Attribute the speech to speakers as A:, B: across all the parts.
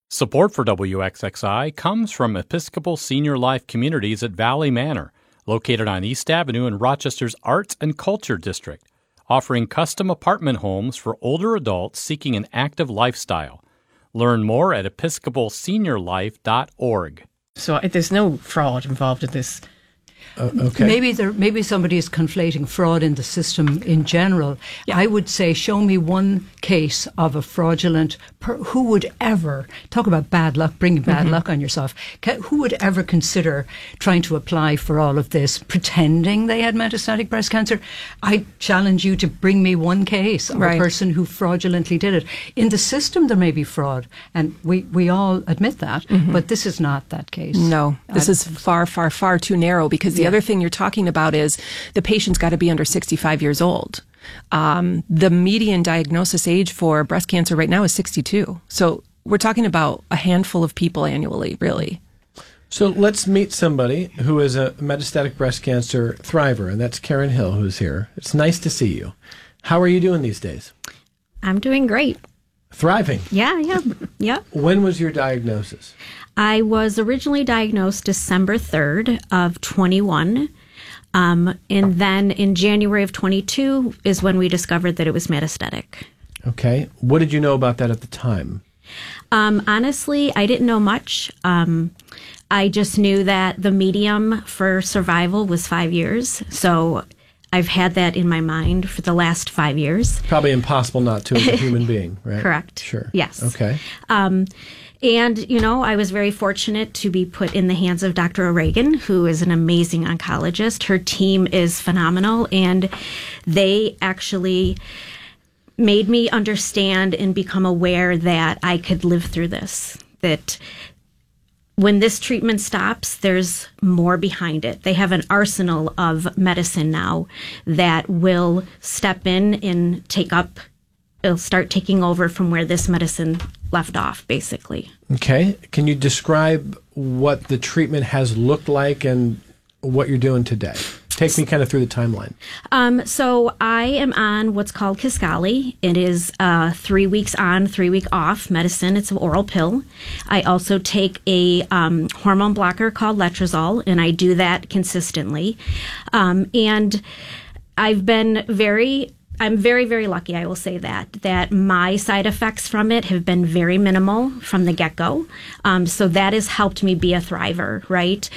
A: Support for WXXI comes from Episcopal Senior Life Communities at Valley Manor, located on East Avenue in Rochester's Arts and Culture District, offering custom apartment homes for older adults seeking an active lifestyle. Learn more at episcopalseniorlife.org.
B: So there's no fraud involved in this.
C: Okay.
D: Maybe somebody is conflating fraud in the system in general. Yeah. I would say, show me one case of a fraudulent. Who would ever talk about bad luck, bringing bad luck on yourself? Who would ever consider trying to apply for all of this, pretending they had metastatic breast cancer? I challenge you to bring me one case of a person who fraudulently did it. In the system, there may be fraud, and we all admit that. But this is not that case.
E: No, this is far, far, far too narrow, because the other thing you're talking about is the patient's got to be under 65 years old. The median diagnosis age for breast cancer right now is 62. So we're talking about a handful of people annually, really.
C: So let's meet somebody who is a metastatic breast cancer thriver, and that's Karen Hill, who's here. It's nice to see you. How are you doing these days?
F: I'm doing great.
C: Thriving?
F: Yeah.
C: When was your diagnosis?
F: I was originally diagnosed December 3rd of 21. And then in January of 22 is when we discovered that it was metastatic.
C: Okay. What did you know about that at the time?
F: Honestly, I didn't know much. I just knew that the median for survival was 5 years. So I've had that in my mind for the last 5 years.
C: Probably impossible not to as a human being, right?
F: Correct.
C: Sure.
F: Yes.
C: Okay.
F: And, I was very fortunate to be put in the hands of Dr. O'Regan, who is an amazing oncologist. Her team is phenomenal, and they actually made me understand and become aware that I could live through this, that when this treatment stops, there's more behind it. They have an arsenal of medicine now that will step in and it'll start taking over from where this medicine left off, basically.
C: Okay. Can you describe what the treatment has looked like and what you're doing today? Take me kind of through the timeline.
F: So I am on what's called Kisqali. It is 3 weeks on, 3 week off medicine. It's an oral pill. I also take a hormone blocker called Letrozole, and I do that consistently. And I'm very, very lucky, I will say that my side effects from it have been very minimal from the get-go. So that has helped me be a thriver, right?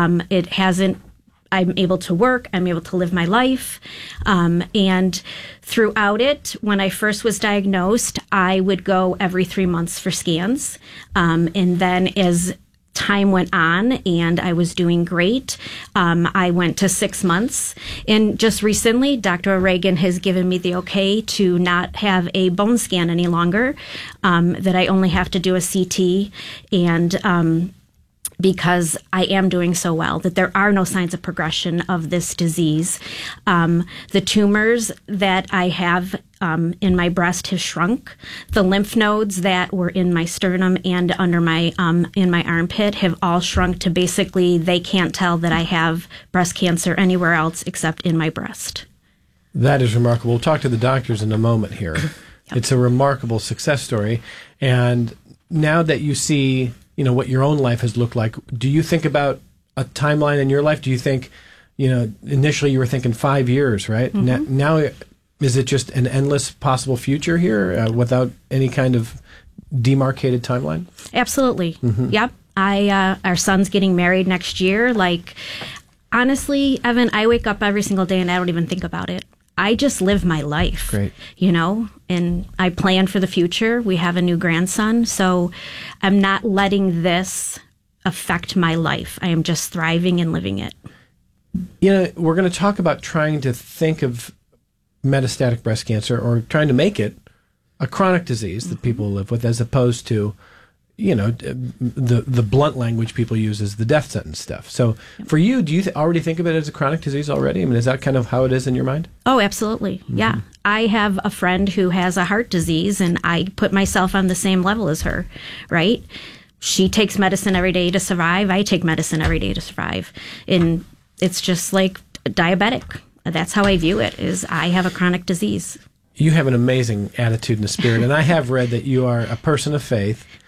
F: I'm able to work, I'm able to live my life. And throughout it, when I first was diagnosed, I would go every 3 months for scans. And then as time went on and I was doing great, I went to 6 months. And just recently, Dr. O'Regan has given me the okay to not have a bone scan any longer, that I only have to do a CT, and because I am doing so well, that there are no signs of progression of this disease. The tumors that I have in my breast have shrunk. The lymph nodes that were in my sternum and under my in my armpit have all shrunk to basically they can't tell that I have breast cancer anywhere else except in my breast.
C: That is remarkable. We'll talk to the doctors in a moment here. Yep. It's a remarkable success story. And now that you see what your own life has looked like, do you think about a timeline in your life? Do you think, initially you were thinking 5 years, right? Now, is it just an endless possible future here without any kind of demarcated timeline?
F: Absolutely. Yep. Our son's getting married next year. Honestly, Evan, I wake up every single day and I don't even think about it. I just live my life.
C: Great.
F: And I plan for the future. We have a new grandson, so I'm not letting this affect my life. I am just thriving and living it.
C: We're going to talk about trying to think of metastatic breast cancer or trying to make it a chronic disease that people live with, as opposed to, the blunt language people use is the death sentence stuff. So for you, do you already think of it as a chronic disease already? I mean, is that kind of how it is in your mind?
F: Oh, absolutely. Yeah. I have a friend who has a heart disease, and I put myself on the same level as her, right? She takes medicine every day to survive. I take medicine every day to survive. And it's just like diabetic. That's how I view it, is I have a chronic disease.
C: You have an amazing attitude and a spirit, and I have read that you are a person of faith.